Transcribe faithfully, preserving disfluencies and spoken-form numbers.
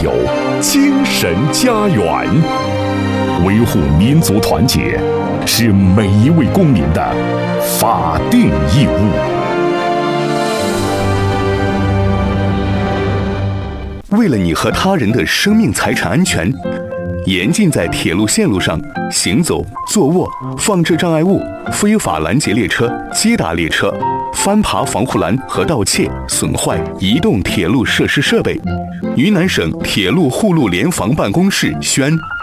有精神家园，维护民族团结是每一位公民的法定义务。 为了你和他人的生命财产安全，严禁在铁路线路上行走、坐卧、放置障碍物、非法拦截列车、击打列车、翻爬防护栏和盗窃、损坏移动铁路设施设备。云南省铁路护路联防办公室宣。